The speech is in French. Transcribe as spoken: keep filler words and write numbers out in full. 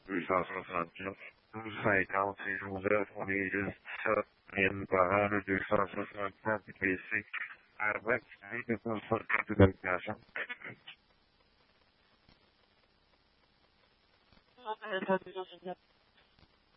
deux cent soixante-neuf, douze cinquante, c'est Joseph, on est juste sept mille par an, le deux cent soixante-neuf P C, avec deux cent soixante de location. Ah, ça, deux cent soixante-neuf.